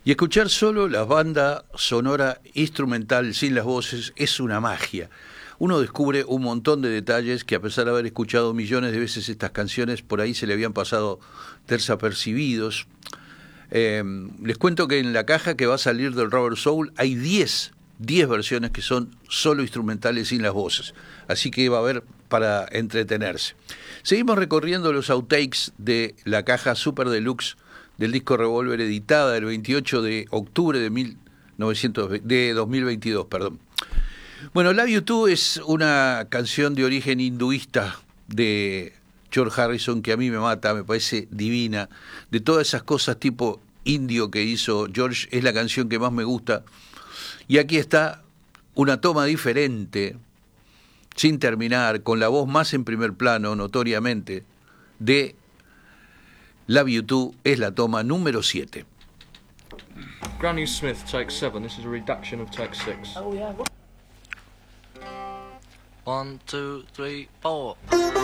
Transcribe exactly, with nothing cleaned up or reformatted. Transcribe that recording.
Y escuchar solo la banda sonora instrumental sin las voces es una magia. Uno descubre un montón de detalles que, a pesar de haber escuchado millones de veces estas canciones, por ahí se le habían pasado desapercibidos. Eh, les cuento que en la caja que va a salir del Rubber Soul hay diez versiones que son solo instrumentales sin las voces. Así que va a haber para entretenerse. Seguimos recorriendo los outtakes de la caja Super Deluxe del disco Revolver, editada el veintiocho de octubre de, mil novecientos, de dos mil veintidós. Perdón. Bueno, Love You Too es una canción de origen hinduista de George Harrison que a mí me mata, me parece divina. De todas esas cosas tipo indio que hizo George, es la canción que más me gusta. Y aquí está una toma diferente, sin terminar, con la voz más en primer plano, notoriamente, de Love You Too. Es la toma número siete. Granny Smith, take seven. This is a reduction of take six. Oh, yeah. One, two, three, four.